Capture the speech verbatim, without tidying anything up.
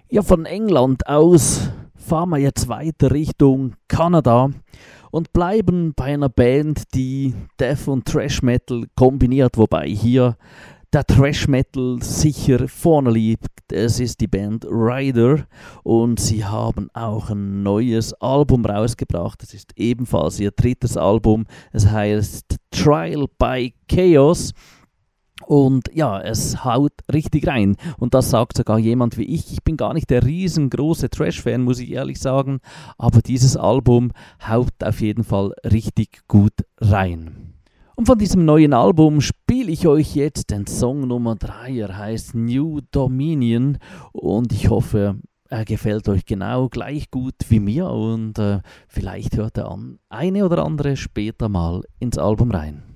Ja, von England aus fahren wir jetzt weiter Richtung Kanada und bleiben bei einer Band, die Death und Thrash Metal kombiniert, wobei hier der Thrash Metal sicher vorne liegt. Es ist die Band Rider und sie haben auch ein neues Album rausgebracht. Es ist ebenfalls ihr drittes Album. Es heißt Trial by Chaos. Und ja, es haut richtig rein. Und das sagt sogar jemand wie ich. Ich bin gar nicht der riesengroße Thrash-Fan, muss ich ehrlich sagen. Aber dieses Album haut auf jeden Fall richtig gut rein. Und von diesem neuen Album spiele ich euch jetzt den Song Nummer drei. Er heißt New Dominion. Und ich hoffe, er gefällt euch genau gleich gut wie mir. Und äh, vielleicht hört er an eine oder andere später mal ins Album rein.